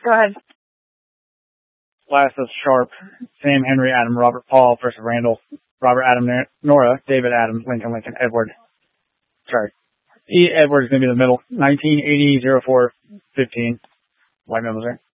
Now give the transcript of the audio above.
Go ahead. Last is Sharp. Sam, Henry, Adam, Robert, Paul, versus Randall. Robert, Adam, Nora, David, Adam, Lincoln, Edward. Sorry. E. Edward is going to be the middle. 1980-04-15. White male,